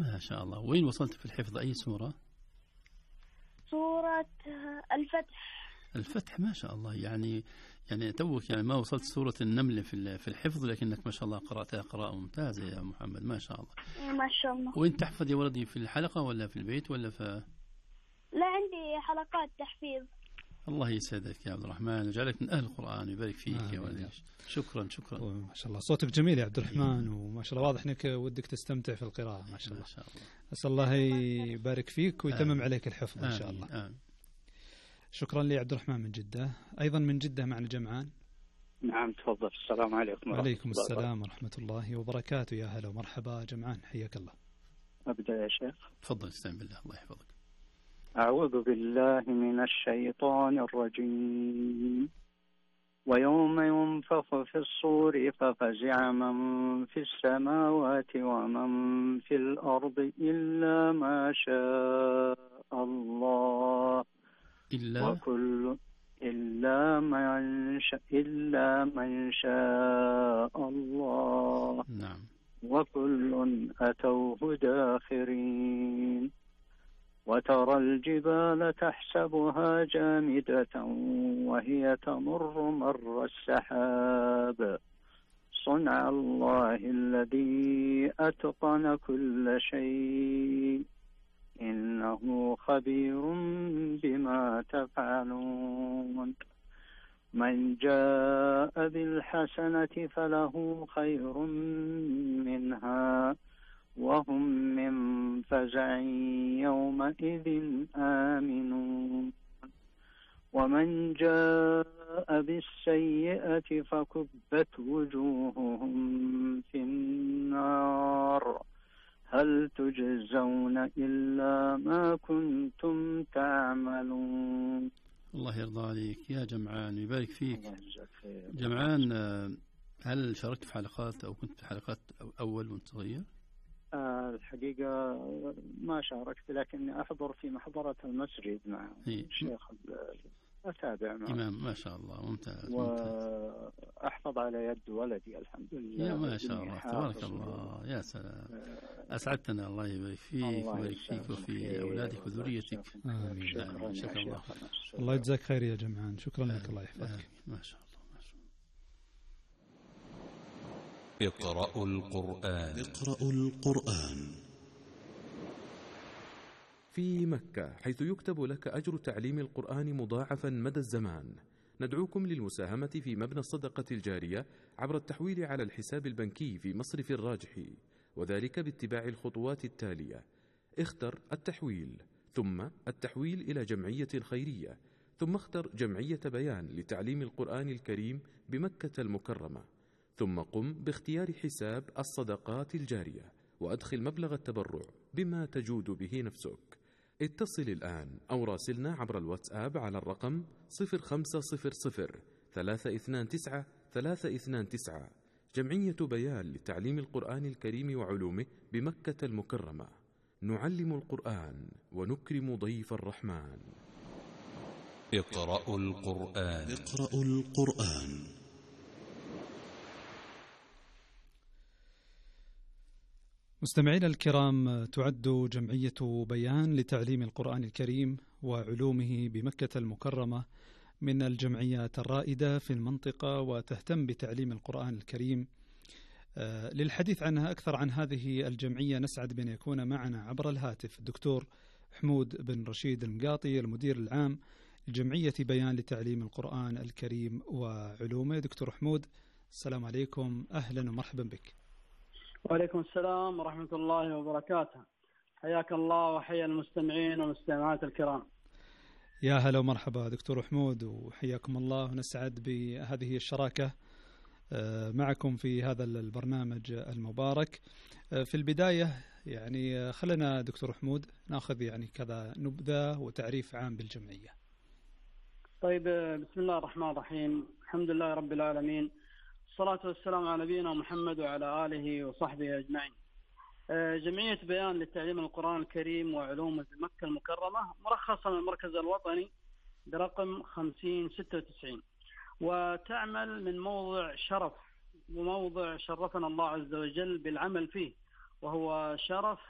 ما شاء الله. وين وصلت في الحفظ؟ أي سورة؟ سورة الفتح. الفتح، ما شاء الله. يعني توك يعني ما وصلت سورة النمل في الحفظ، لكنك ما شاء الله قرأتها قراءة ممتازة يا محمد، ما شاء الله. ما شاء الله. وين تحفظ يا ولدي؟ في الحلقة ولا في البيت ولا لا، عندي حلقات تحفيظ. الله يسعدك يا عبد الرحمن، ويجعلك من أهل القرآن ويبارك فيك يا ولدي. شكرا. ما شاء الله صوتك جميل يا عبد الرحمن، وما شاء الله واضح انك ودك تستمتع في القراءة. ما شاء الله. أسأل الله يبارك فيك ويتمم عليك الحفظ إن شاء الله. شكرا لي عبد الرحمن من جدة. أيضا من جدة معنا جمعان. نعم تفضل. السلام عليكم. وعليكم السلام ورحمة الله وبركاته. يا هلا ومرحبا جمعان، حياك الله. أبدأ يا شيخ. تفضل. استعن بالله، الله يحفظك. أعوذ بالله من الشيطان الرجيم. ويوم ينفخ في الصور ففزع من في السماوات ومن في الأرض إلا ما شاء الله. إلا من شاء الله. نعم. وكل أتوه داخرين. وترى الجبال تحسبها جامدة وهي تمر مر السحاب صنع الله الذي أتقن كل شيء إنه خبير بما تفعلون. من جاء بالحسنة فله خير منها وهم من فزع يومئذ آمنون. ومن جاء بالسيئة فكبت وجوههم في النار هل تجزون إلا ما كنتم تعملون. الله يرضى عليك يا جمعان ويبارك فيك. جمعان، هل شاركت في حلقات أو كنت في حلقات أول وأنت صغير؟ الحقيقة ما شاركت، لكني أحضر في محضرة المسجد مع الشيخ، أتابع معه. إمام ما شاء الله، ممتاز. وأحفظ على يد ولدي الحمد لله. يا ما شاء الله تبارك الله، يا سلام. أسعدتنا. الله يبارك فيك ويبارك فيك وفي أولادك وذريتك. آمين. شكرا الله. الله يجزاك خير يا جمعان، شكرا لك. الله يحفظك. ما شاء الله. اقرأوا القرآن. في مكة، حيث يكتب لك أجر تعليم القرآن مضاعفا مدى الزمان، ندعوكم للمساهمة في مبنى الصدقة الجارية عبر التحويل على الحساب البنكي في مصرف الراجحي، وذلك باتباع الخطوات التالية: اختر التحويل، ثم التحويل إلى جمعية خيرية، ثم اختر جمعية بيان لتعليم القرآن الكريم بمكة المكرمة، ثم قم باختيار حساب الصدقات الجارية وأدخل مبلغ التبرع بما تجود به نفسك. اتصل الآن أو راسلنا عبر الواتساب على الرقم 0500 329 329. جمعية بيان لتعليم القرآن الكريم وعلومه بمكة المكرمة. نعلم القرآن ونكرم ضيف الرحمن. اقرأوا القرآن. مستمعينا الكرام، تعد جمعية بيان لتعليم القرآن الكريم وعلومه بمكة المكرمة من الجمعيات الرائدة في المنطقة، وتهتم بتعليم القرآن الكريم. للحديث عنها أكثر عن هذه الجمعية نسعد بأن يكون معنا عبر الهاتف الدكتور حمود بن رشيد المقاطي، المدير العام لجمعية بيان لتعليم القرآن الكريم وعلومه. دكتور حمود، السلام عليكم، أهلا ومرحبا بك. وعليكم السلام ورحمة الله وبركاته. حياك الله وحيا المستمعين والمستمعات الكرام. يا هلا ومرحبا دكتور حمود، وحياكم الله، ونسعد بهذه الشراكة معكم في هذا البرنامج المبارك. في البداية يعني خلنا دكتور حمود ناخذ يعني كذا نبذة وتعريف عام بالجمعية. طيب، بسم الله الرحمن الرحيم، الحمد لله رب العالمين، الصلاة والسلام على نبينا محمد وعلى آله وصحبه أجمعين. جمعية بيان للتعليم القرآن الكريم وعلومه في مكة المكرمة مرخصة من المركز الوطني برقم 5096، وتعمل من موضع شرف وموضع شرفنا الله عز وجل بالعمل فيه، وهو شرف